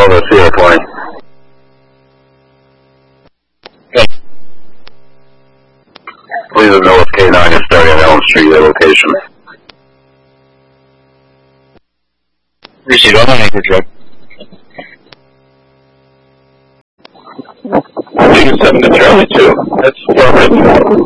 Nova Sierra 20. Okay. Please North K9 is starting on Elm Street, their location. Receive on the anchor check. 7 to Charlie 2. That's perfect.